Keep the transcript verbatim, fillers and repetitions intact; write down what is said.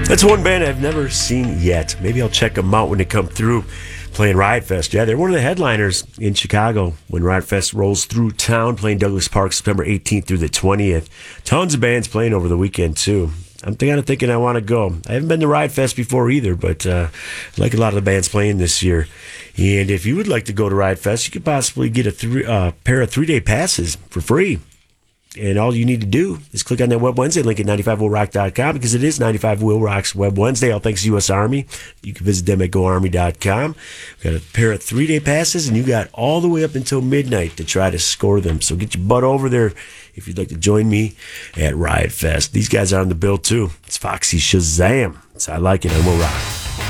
That's one band I've never seen yet. Maybe I'll check them out when they come through playing Riot Fest. Yeah, they're one of the headliners in Chicago when Riot Fest rolls through town, playing Douglas Park September eighteenth through the twentieth. Tons of bands playing over the weekend, too. I'm kind of thinking I want to go. I haven't been to Riot Fest before either, but uh, I like a lot of the bands playing this year. And if you would like to go to Riot Fest, you could possibly get a three, uh, pair of three-day passes for free. And all you need to do is click on that Web Wednesday link at ninety-five will rock dot com, because it is ninety-five Will Rock's Web Wednesday. All thanks to U S Army. You can visit them at go army dot com. We've got a pair of three-day passes, and you got all the way up until midnight to try to score them. So get your butt over there if you'd like to join me at Riot Fest. These guys are on the bill, too. It's Foxy Shazam. So I like it. I will rock.